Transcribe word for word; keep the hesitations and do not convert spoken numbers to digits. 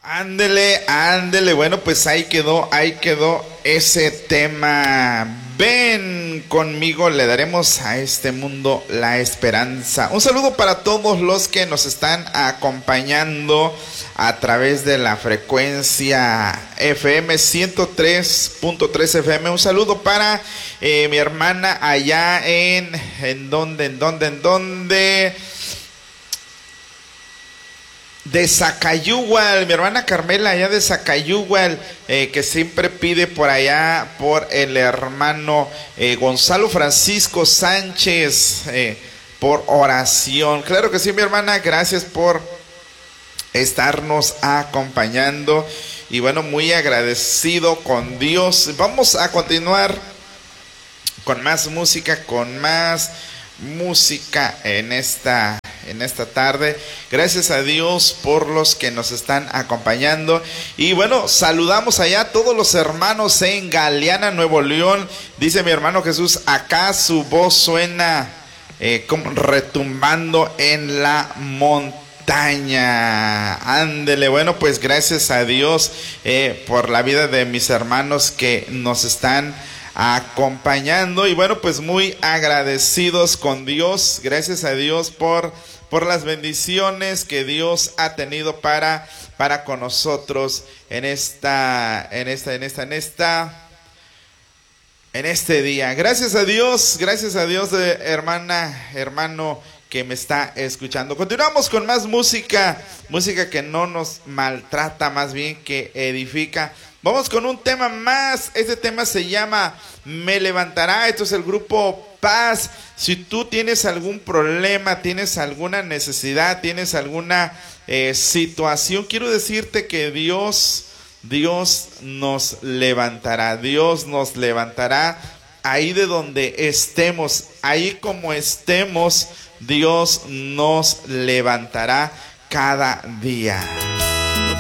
Ándele, ándele. Bueno, pues ahí quedó, ahí quedó ese tema. Ven conmigo, le daremos a este mundo la esperanza. Un saludo para todos los que nos están acompañando a través de la frecuencia F M ciento tres punto tres F M. Un saludo para eh, mi hermana allá en, en donde, en donde, en donde... de Zacayúgual, mi hermana Carmela allá de Zacayúgual, eh, que siempre pide por allá por el hermano eh, Gonzalo Francisco Sánchez eh, por oración. Claro que sí, mi hermana, gracias por estarnos acompañando y bueno, muy agradecido con Dios. Vamos a continuar con más música, con más música en esta en esta tarde. Gracias a Dios por los que nos están acompañando. Y bueno, saludamos allá a todos los hermanos en Galeana, Nuevo León. Dice mi hermano Jesús, acá su voz suena eh, como retumbando en la montaña. Ándele, bueno, pues gracias a Dios eh, por la vida de mis hermanos que nos están acompañando. Y bueno, pues muy agradecidos con Dios. Gracias a Dios por por las bendiciones que Dios ha tenido para para con nosotros en esta en esta en esta en esta en este día. Gracias a Dios, gracias a Dios, de hermana, hermano que me está escuchando. Continuamos con más música, música que no nos maltrata, más bien que edifica. Vamos con un tema más. Este tema se llama Me Levantará. Esto es el grupo Paz. Si tú tienes algún problema, tienes alguna necesidad, tienes alguna eh, situación, quiero decirte que Dios, Dios nos levantará. Dios nos levantará ahí de donde estemos, ahí como estemos, Dios nos levantará cada día.